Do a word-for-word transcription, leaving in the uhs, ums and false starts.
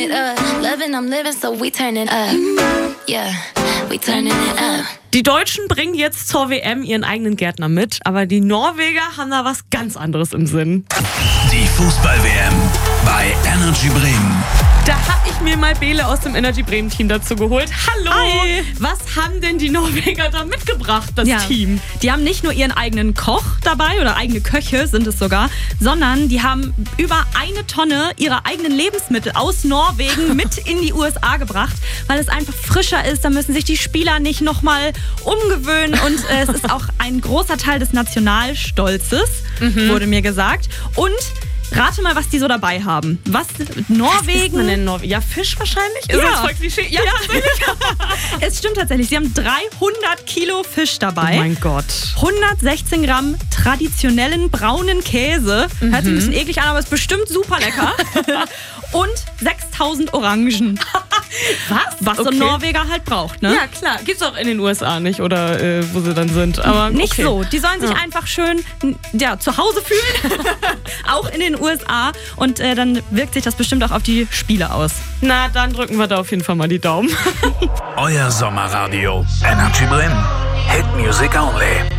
it up. Loving, I'm living, so we turn it up. Yeah, we turning it up. Die Deutschen bringen jetzt zur W M ihren eigenen Gärtner mit, aber die Norweger haben da was ganz anderes im Sinn. Die Fußball-W M bei Energy Bremen. Da habe ich mir mal Bele aus dem Energy Bremen Team dazu geholt. Hallo! Hi. Was haben denn die Norweger da mitgebracht, das Ja, Team? Die haben nicht nur ihren eigenen Koch dabei oder eigene Köche sind es sogar, sondern die haben über eine Tonne ihrer eigenen Lebensmittel aus Norwegen mit in die U S A gebracht, weil es einfach frischer ist. Da müssen sich die Spieler nicht nochmal umgewöhnen und äh, es ist auch ein großer Teil des Nationalstolzes, Mhm. wurde mir gesagt. Und rate mal, was die so dabei haben. Was Norwegen... Was isst man denn in Norwegen? Ja, Fisch wahrscheinlich? Ist Ja. das voll Klischee? Ja, Es stimmt tatsächlich. Sie haben dreihundert Kilo Fisch dabei. Oh mein Gott. hundertsechzehn Gramm traditionellen braunen Käse. Hört sich ein bisschen eklig an, aber ist bestimmt super lecker. Und sechstausend Orangen. Was? Was so ein Okay. Norweger halt braucht, ne? Ja, klar. Gibt's auch in den U S A nicht, oder äh, wo sie dann sind. Aber Nicht okay. so. Die sollen sich Ja. einfach schön ja, zu Hause fühlen. Auch in den U S A. Und äh, dann wirkt sich das bestimmt auch auf die Spiele aus. Na, dann drücken wir da auf jeden Fall mal die Daumen. Euer Sommerradio Energy Bremen. Hit Music Only.